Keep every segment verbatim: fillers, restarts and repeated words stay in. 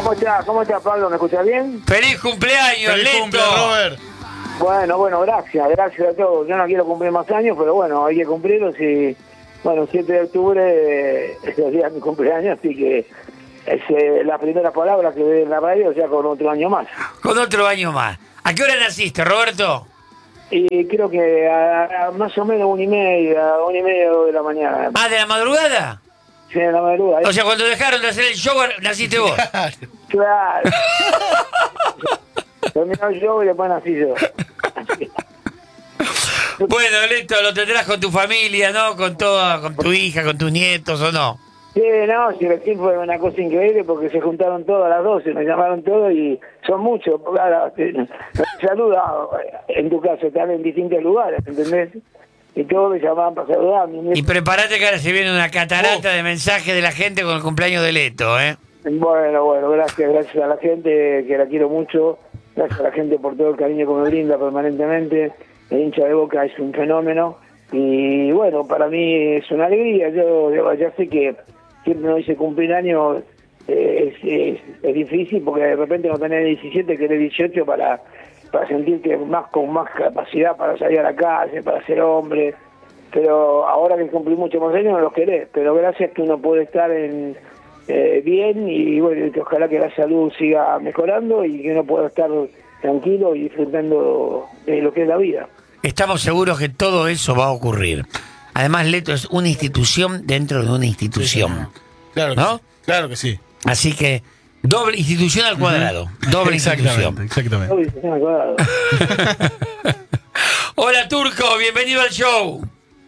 ¿Cómo está? ¿Cómo está, Pablo? ¿Me escucha bien? ¡Feliz cumpleaños, ¡Feliz Leto! cumple, Robert! Bueno, bueno, gracias, gracias a todos. Yo no quiero cumplir más años, pero bueno, hay que cumplirlos y, bueno, siete de octubre eh, es el día de mi cumpleaños, así que es eh, la primera palabra que ve en la radio, ya con otro año más. Con otro año más. ¿A qué hora naciste, Roberto? Y creo que a, a más o menos una y media, una y media de la mañana. ¿Ah, de la madrugada? Sí, en la madrugada. O sea, cuando dejaron de hacer el show, naciste vos. Claro. Terminó el show y después nací yo. Bueno, Leto, lo tendrás con tu familia, ¿no? Con toda, con tu hija, con tus nietos, ¿o no? Sí, no, sí, recién fue una cosa increíble porque se juntaron todos a las doce, me llamaron todos y son muchos. Ahora, saluda, en tu caso, están en distintos lugares, ¿entendés? Y todos me llamaban para saludar. Y prepárate que ahora se viene una catarata oh. de mensajes de la gente con el cumpleaños de Leto, ¿eh? Bueno, bueno, gracias, gracias a la gente, que la quiero mucho. Gracias a la gente por todo el cariño que me brinda permanentemente. El hincha de Boca es un fenómeno. Y bueno, para mí es una alegría. Yo, yo ya sé que siempre no hice cumplir años, eh, es, es, es difícil porque de repente no tenés diecisiete, querés dieciocho para, para sentirte más con más capacidad para salir a la calle, para ser hombre. Pero ahora que cumplí muchos más años no los querés. Pero gracias que uno puede estar en eh, bien y bueno, que ojalá que la salud siga mejorando y que uno pueda estar tranquilo y disfrutando de lo que es la vida. Estamos seguros que todo eso va a ocurrir. Además, Leto es una institución dentro de una institución. Sí, claro, que ¿no? sí, claro que sí. Así que, doble institución al cuadrado. Uh-huh. Doble institución. Exactamente. Doble institución al cuadrado. Hola, Turco, bienvenido al show.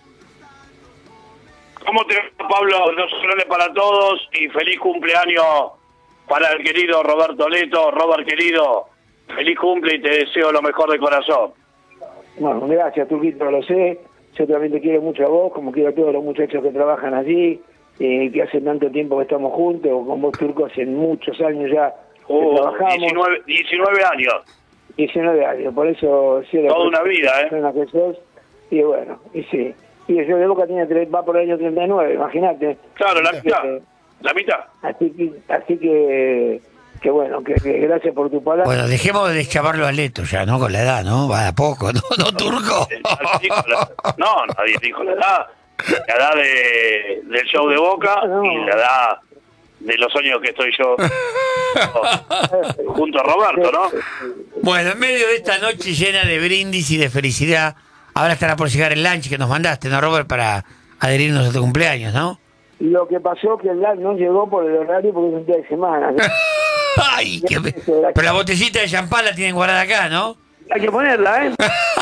¿Cómo te va, Pablo? Dos saludos para todos y feliz cumpleaños para el querido Roberto Leto. Robert, querido, feliz cumple y te deseo lo mejor de corazón. Bueno, gracias, Turquito, lo sé. Yo también te quiero mucho a vos, como quiero a todos los muchachos que trabajan allí, eh, que hace tanto tiempo que estamos juntos, con vos, Turco, hace muchos años ya que oh, trabajamos. diecinueve, diecinueve años. diecinueve años, por eso... Sí, toda una vida, ¿eh? Que sos, y bueno, y sí. Y el show de Boca tiene, va por el año treinta y nueve, imagínate. Claro, la mitad. Eh, la mitad. Así que... Así que que bueno, que, que gracias por tu palabra. Bueno, dejemos de deschavarlo a Leto ya, ¿no? Con la edad, ¿no? Va de a poco, ¿no, no Turco? No, nadie dijo la edad. La edad de, del show de Boca no. Y la edad de los años que estoy yo junto a Roberto, ¿no? Bueno, en medio de esta noche llena de brindis y de felicidad, ahora estará por llegar el lunch que nos mandaste, ¿no, Robert? Para adherirnos a tu cumpleaños, ¿no? Lo que pasó que el lunch no llegó por el horario porque es un día de semana, ¿no? Ay, qué... Pero la botellita de champán la tienen guardada acá, ¿no? Hay que ponerla, ¿eh?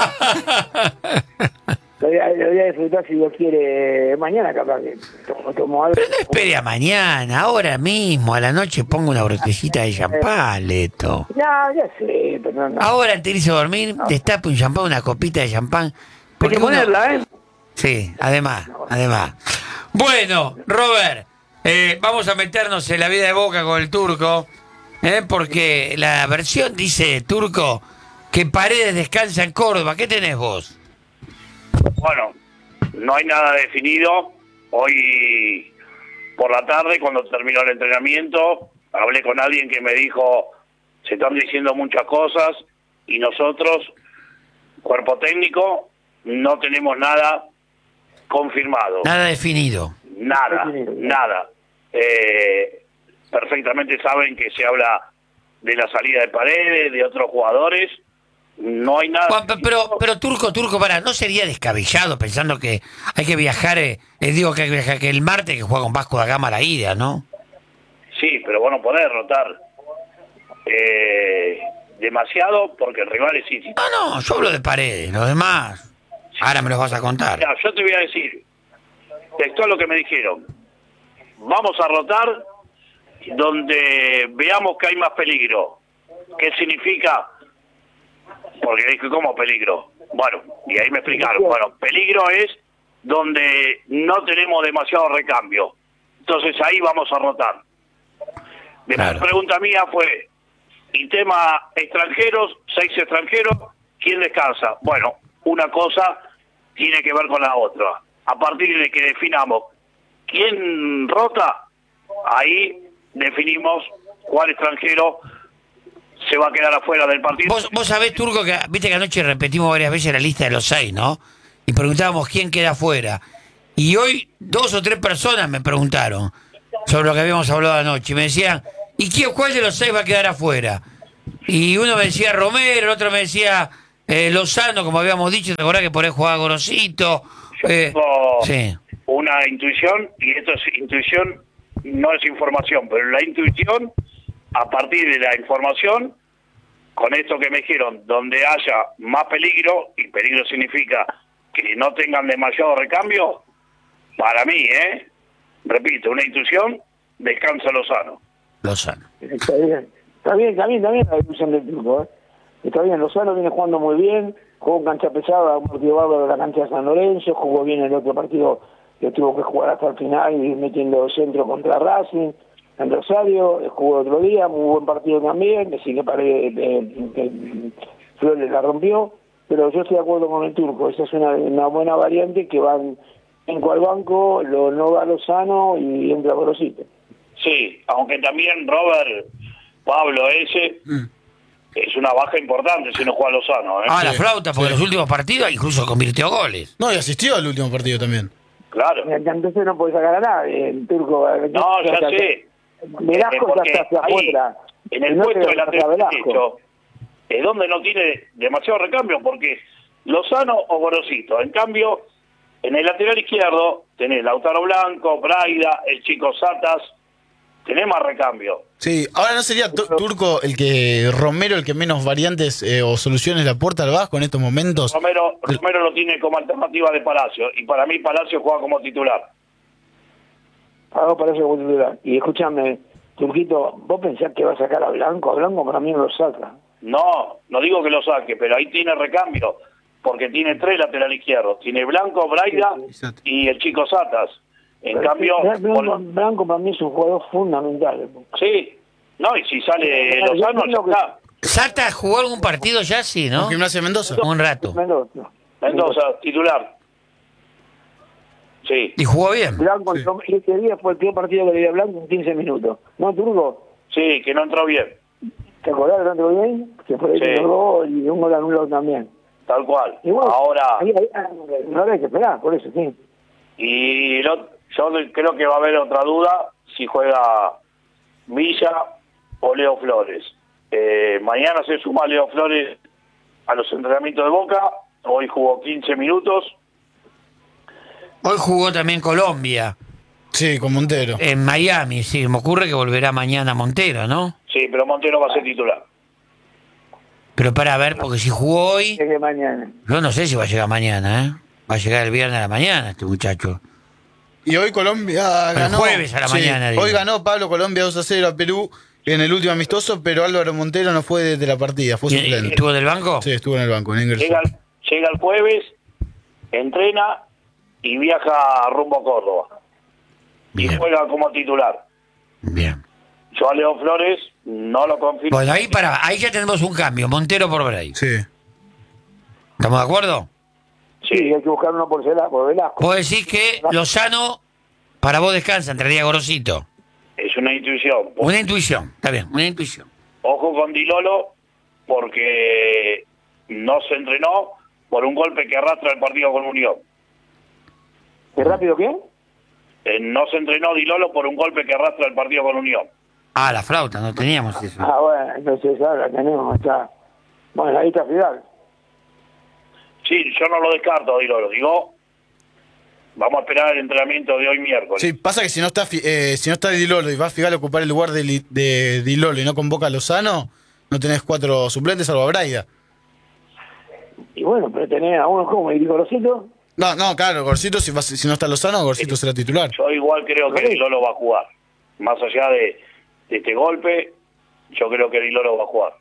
Lo voy, a, lo voy a disfrutar si Dios quiere mañana, capaz que tomo, tomo algo. Pero no espere a mañana, ahora mismo, a la noche pongo una botellita de champán, Leto. No, ya sé, pero no. no. Ahora antes de irse a dormir, no. Destape un champán, una copita de champán. Hay que ponerla, uno... ¿eh? Sí, además, no. además. Bueno, Robert, eh, vamos a meternos en la vida de Boca con el Turco. ¿Eh? Porque la versión dice, Turco, que Paredes descansa en Córdoba. ¿Qué tenés vos? Bueno, no hay nada definido. Hoy por la tarde, cuando terminó el entrenamiento, hablé con alguien que me dijo, se están diciendo muchas cosas y nosotros, cuerpo técnico, no tenemos nada confirmado. Nada definido. Nada, nada. Eh... Perfectamente saben que se habla de la salida de Paredes, de otros jugadores. No hay nada. Juan, pero, pero Turco, Turco, para, ¿no sería descabellado pensando que hay que viajar? Eh, les digo que, que el martes que juega con Vasco da Gama la ida, ¿no? Sí, pero vos no podés rotar eh, demasiado porque el rival es City. No, no, yo hablo de Paredes, los demás. Sí. Ahora me los vas a contar. Mira, yo te voy a decir, textual lo que me dijeron. Vamos a rotar donde veamos que hay más peligro. ¿Qué significa? Porque dije, ¿cómo peligro? Bueno, y ahí me explicaron. Bueno, peligro es donde no tenemos demasiado recambio. Entonces ahí vamos a rotar. Después, claro. La pregunta mía fue, y tema extranjeros, seis extranjeros, ¿quién descansa? Bueno, una cosa tiene que ver con la otra. A partir de que definamos quién rota, ahí definimos jugar extranjero se va a quedar afuera del partido. Vos, vos sabés, Turco, que viste que anoche repetimos varias veces la lista de los seis, ¿no? Y preguntábamos quién queda afuera. Y hoy dos o tres personas me preguntaron sobre lo que habíamos hablado anoche. Y me decían, ¿y quién, cuál de los seis va a quedar afuera? Y uno me decía Romero, el otro me decía eh, Lozano, como habíamos dicho. ¿Te acordás que por ahí jugaba Gorosito? Yo Eh, tengo sí. una intuición, y esto es intuición, no es información, pero la intuición, a partir de la información, con esto que me dijeron, donde haya más peligro, y peligro significa que no tengan demasiado recambio, para mí, ¿eh? Repito, una intuición, descansa Lozano. Lozano. Está bien, está bien, también, también la ilusión del Turco, ¿eh? Está bien, Lozano viene jugando muy bien, jugó en cancha pesada, un partido bárbaro de la cancha de San Lorenzo, jugó bien el otro partido que tuvo que jugar hasta el final y metiendo centro contra Racing, en Rosario, jugó otro día, muy buen partido también, así que parece que Flores la rompió, pero yo estoy de acuerdo con el Turco, esa es una, una buena variante que van en cual banco, lo no va Lozano y entra Gorosito. Sí, aunque también Robert, Pablo ese, mm. es una baja importante si no juega Lozano, ¿eh? Ah, sí. la flauta, porque sí. los últimos partidos incluso convirtió goles. No, y asistió al último partido también. Claro. Entonces no puede sacar a nadie, el Turco. No, ya, ya sé. Velasco ya está hacia afuera. En el puesto de lateral derecho es donde no tiene demasiado recambio, porque Lozano o Gorosito. En cambio, en el lateral izquierdo tenés Lautaro Blanco, Braida, el chico Satas, tenés más recambio. Sí, ahora no sería Turco el que Romero el que menos variantes eh, o soluciones la puerta al Vasco en estos momentos. Romero, Romero lo tiene como alternativa de Palacio, y para mí Palacio juega como titular. Hago Palacio como titular. Y escúchame, Turquito, ¿vos pensás que va a sacar a Blanco? A Blanco para mí no lo saca. No, no digo que lo saque, pero ahí tiene recambio, porque tiene tres lateral izquierdos. Tiene Blanco, Braida sí, sí. y el chico Satas. En pero cambio... Blanco, por... Blanco para mí es un jugador fundamental. Sí, no, y si sale Lozano, ya está. ¿Sata jugó algún partido ya? Sí, ¿no? ¿En Gimnasia de Mendoza? Un rato. Mendoza. Mendoza, titular. Sí. ¿Y jugó bien? Blanco, sí. Este día fue el peor partido que le dio a Blanco en quince minutos. ¿No, Turco? Sí, que no entró bien. ¿Te acordás que no entró bien? Que fue el gol y un gol anulado también. Tal cual. Bueno, ahora... Ahí, ahí, ahora hay que esperar, por eso, sí. Y lo, yo creo que va a haber otra duda si juega Villa o Leo Flores. Eh, mañana se suma Leo Flores a los entrenamientos de Boca. Hoy jugó quince minutos. Hoy jugó también Colombia. Sí, con Montero. En Miami, sí. Me ocurre que volverá mañana Montero, ¿no? Sí, pero Montero va a ser titular. Pero para ver, porque si jugó hoy... Llegue mañana. Yo no sé si va a llegar mañana, ¿eh? Va a llegar el viernes a la mañana este muchacho. Y hoy Colombia ganó... El jueves a la sí, mañana. Digo. Hoy ganó Pablo Colombia dos a cero a Perú en el último amistoso, pero Álvaro Montero no fue desde la partida, fue suplente. ¿Estuvo en el banco? Sí, estuvo en el banco, en ingreso. Llega, llega el jueves, entrena y viaja rumbo a Córdoba. Bien. Y juega como titular. Bien. Yo a Leo Flores no lo confirmo. Bueno, ahí para, ahí ya tenemos un cambio, Montero por Bray. Sí. ¿Estamos de acuerdo? Sí, hay que buscar uno por, por Velasco. Vos decís que Lozano, para vos descansa, entraría Gorosito. Es una intuición. Una intuición, está bien, una intuición. Ojo con Di Lolo, porque no se entrenó por un golpe que arrastra el partido con Unión. ¿Qué rápido qué? Eh, no se entrenó Di Lolo por un golpe que arrastra el partido con Unión. Ah, la flauta, no teníamos eso. Ah, bueno, entonces ahora tenemos, está. Bueno, ahí está Fidal. Sí, yo no lo descarto, Di Lolo. Digo, vamos a esperar el entrenamiento de hoy miércoles. Sí, pasa que si no está eh, si no está Di Lolo y va a Figal a ocupar el lugar de, de Di Lolo y no convoca a Lozano, no tenés cuatro suplentes salvo a Braida. Y bueno, pero tenés a uno como, ¿y Gorosito? No, no, claro, Gorosito, si, va, si no está Lozano, Gorosito sí. será titular. Yo igual creo que Di Lolo va a jugar. Más allá de, de este golpe, yo creo que Di Lolo va a jugar.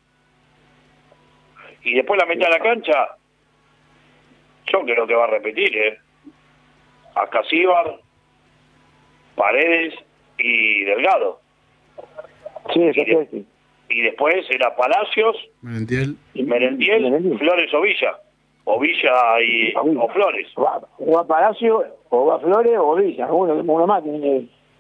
Y después la meta a la cancha, yo creo que va a repetir, ¿eh? A Casíbar, Paredes y Delgado. Sí, eso y, de, sí. y después era Palacios, Merentiel, y Merentiel, Merentiel, Flores o Villa. O Villa y, o Flores. O va, o va Palacio, o va Flores, o Villa. Uno, uno más tiene que...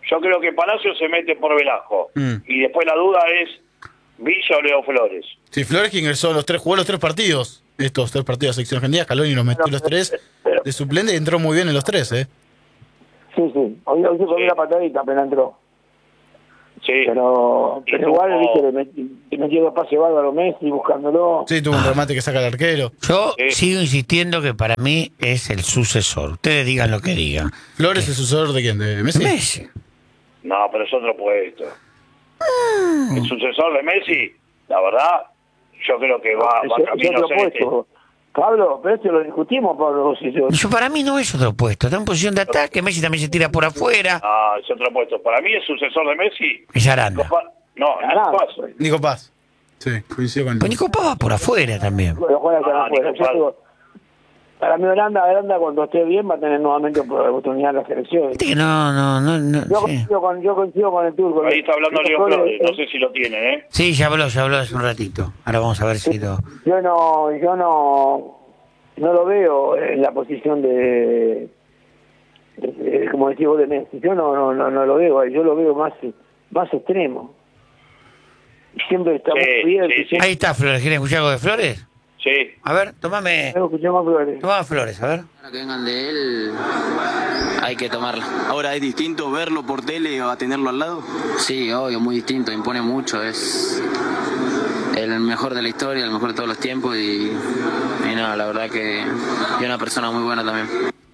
Yo creo que Palacio se mete por Velasco. Mm. Y después la duda es Villa o Leo Flores. Sí, Flores que ingresó los tres, jugó los tres partidos. Estos tres partidos de selección argentina, Scaloni los metió los tres de suplente y entró muy bien en los tres, ¿eh? Sí, sí. Hoy, hoy se comió Sí. la patadita apenas entró. Sí. Pero, Y pero tuvo- igual, viste, le metió, le metió dos pases bárbaros Messi buscándolo. Sí, tuvo un remate que saca el arquero. Yo Sí. sigo insistiendo que para mí es el sucesor. Ustedes digan lo que digan. Flores, ¿el sucesor de quién? ¿De Messi? Messi. No, pero es otro puesto. El sucesor de Messi, la verdad, yo creo que va, va Ese- ese camino a otro ser este. puesto. Pablo, pero esto lo discutimos, Pablo, vos y yo. Yo, para mí no es otro puesto. Está en posición de ataque. Messi también se tira por afuera. Ah, es otro puesto. Para mí el sucesor de Messi. Es Aranda. Copa- No, Aranda. no pasa. Nico Paz. Sí, coincido con Pero Nico Paz va por afuera también. Bueno, juega acá Ah, afuera. Nico Yo Paz. digo, para mí, Holanda, Holanda, cuando esté bien, va a tener nuevamente oportunidad en la selección. Viste que no, no, no. no Yo sí. coincido con, yo coincido con el turco. Ahí está hablando Leo Flores, no sé si lo tiene, ¿eh? Sí, ya habló, ya habló hace un ratito. Ahora vamos a ver si lo. Yo no, yo no, no lo veo en la posición de, de- de- como decís vos, de Messi. Yo no, no, no, no lo veo, yo lo veo más, más extremo. Siempre está Sí, muy bien. sí, sí. Ahí está Flores. ¿Quieren escuchar algo de Flores? Sí. A ver, tomame. Escuchamos a Flores. Tomame Flores, a ver. Ahora que vengan de él, hay que tomarla. Ahora, ¿es distinto verlo por tele o a tenerlo al lado? Sí, obvio, muy distinto, impone mucho, es el mejor de la historia, el mejor de todos los tiempos y, y nada, la verdad que es una persona muy buena también.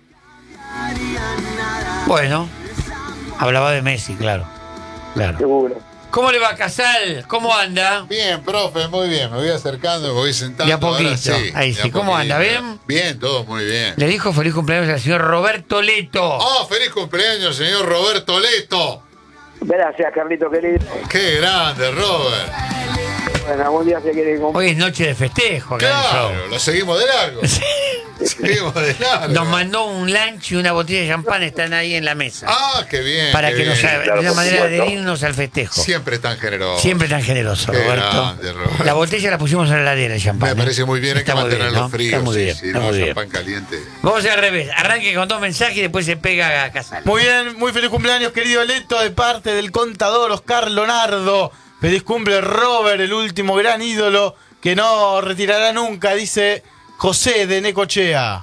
Bueno, hablaba de Messi, claro. Claro. Seguro. ¿Cómo le va, Casal? ¿Cómo anda? Bien, profe, muy bien. Me voy acercando, me voy sentando. De a poquito. Ahora sí, Ahí de sí. a ¿Cómo poquito. anda? ¿Bien? Bien, todo muy bien. Le dijo feliz cumpleaños al señor Roberto Leto. ¡Oh, feliz cumpleaños, señor Roberto Leto! Gracias, Carlito, querido. ¡Qué grande, Robert! Bueno, algún día se quiere cumplir. Hoy es noche de festejo acá en el Claro, show. lo seguimos de largo. Seguimos de largo. Nos mandó un lunch y una botella de champán, están ahí en la mesa. Ah, qué bien. para qué que nos bien. de claro, una por manera de supuesto. adherirnos al festejo. Siempre tan generoso. Siempre tan generoso, Qué Roberto. grande, Roberto. La botella la pusimos en la heladera, el champán. Me ¿eh? parece muy bien, hay que Está muy bien, mantenerlo ¿no? frío. Está muy sí, bien, sí, está no, muy bien. champán caliente. Vamos a hacer al revés. Arranque con dos mensajes y después se pega a Casal. Muy bien, muy feliz cumpleaños, querido Leto, de parte del contador Oscar Lonardo. Feliz cumple, Robert, el último gran ídolo que no retirará nunca, dice José de Necochea.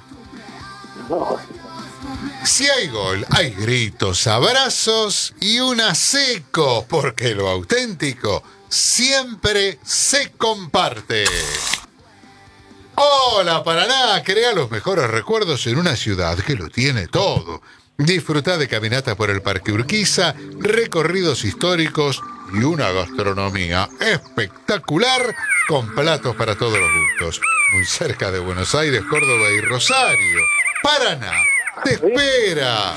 Si hay gol, hay gritos, abrazos y una seco, porque lo auténtico siempre se comparte. Hola Paraná, crea los mejores recuerdos en una ciudad que lo tiene todo. Disfruta de caminatas por el Parque Urquiza, recorridos históricos y una gastronomía espectacular con platos para todos los gustos. Muy cerca de Buenos Aires, Córdoba y Rosario. Paraná te espera.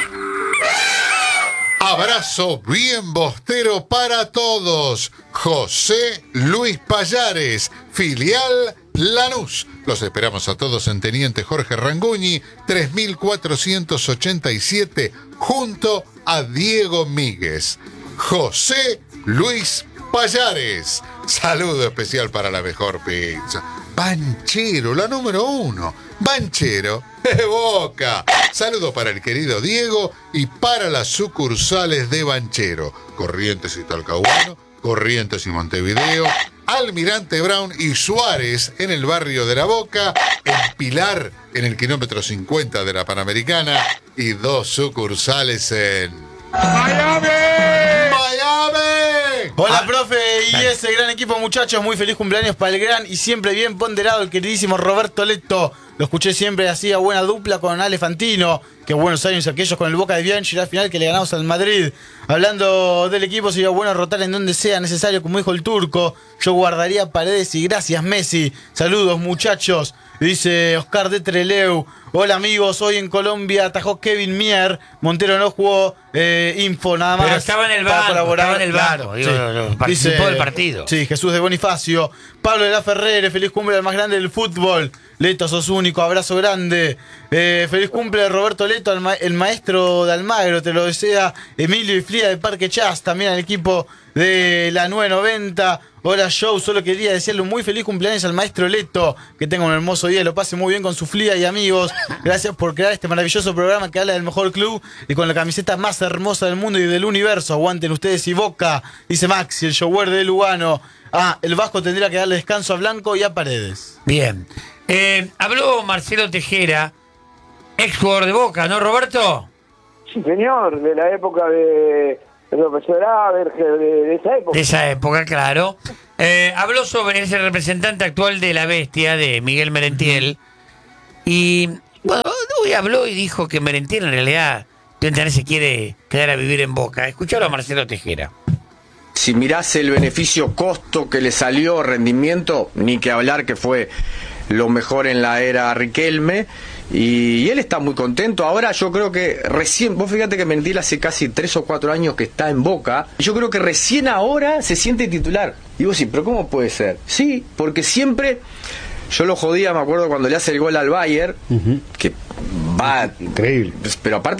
Abrazo bien bostero para todos. José Luis Payares, filial Lanús. Los esperamos a todos en Teniente Jorge Ranguñi, tres mil cuatrocientos ochenta y siete, junto a Diego Míguez. José Luis Payares. Saludo especial para la mejor pizza. Banchero, la número uno. Banchero de Boca. Saludo para el querido Diego y para las sucursales de Banchero. Corrientes y Talcahuano, Corrientes y Montevideo, Almirante Brown y Suárez en el barrio de La Boca, en Pilar en el kilómetro cincuenta de la Panamericana y dos sucursales en Miami. Miami. Hola, Ah, profe, y dale. ese gran equipo, muchachos. Muy feliz cumpleaños para el gran y siempre bien ponderado, el queridísimo Roberto Leto. Lo escuché siempre, hacía buena dupla con Ale Fantino. Qué buenos años aquellos con el Boca de Bianchi, la final que le ganamos al Madrid. Hablando del equipo, sería bueno rotar en donde sea necesario, como dijo el turco. Yo guardaría Paredes y gracias, Messi. Saludos, muchachos. Dice Oscar de Treleu. Hola, amigos. Hoy en Colombia atajó Kevin Mier. Montero no jugó. Eh, info, nada más. Pero estaba en el para banco, colaborar. estaba en el banco, digo, lo- lo- participó del partido. Sí, Jesús de Bonifacio. Pablo de la Ferrere, feliz cumple al más grande del fútbol. Leto, sos único, abrazo grande. Eh, feliz cumple Roberto Leto, el, ma el maestro de Almagro, te lo desea Emilio y Fría de Parque Chas, también al equipo de la nueve noventa. Hola Show, solo quería desearle un muy feliz cumpleaños al maestro Leto, que tenga un hermoso día, lo pase muy bien con su Fría y amigos. Gracias por crear este maravilloso programa que habla del mejor club y con la camiseta más hermosa del mundo y del universo. Aguanten ustedes y Boca, dice Maxi, el showware de Lugano. Ah, el Vasco tendría que darle descanso a Blanco y a Paredes. Bien. Eh, habló Marcelo Tejera, ex jugador de Boca, ¿no, Roberto? Sí, señor, de la época de el profesor Aberge, de, de esa época. De esa época, claro. Eh, habló sobre ese representante actual de la Bestia, de Miguel Merentiel. Y, bueno, hoy habló y dijo que Merentiel en realidad se quiere quedar a vivir en Boca. Escuchalo a Marcelo Tejera. Si mirás el beneficio-costo que le salió, rendimiento, ni que hablar que fue lo mejor en la era Riquelme, y, y él está muy contento. Ahora yo creo que recién, vos fíjate que Merentiel hace casi tres o cuatro años que está en Boca, yo creo que recién ahora se siente titular. Y vos sí, pero ¿cómo puede ser? Sí, porque siempre, yo lo jodía, me acuerdo cuando le hace el gol al Bayern, uh-huh. que va... Increíble. Pero aparte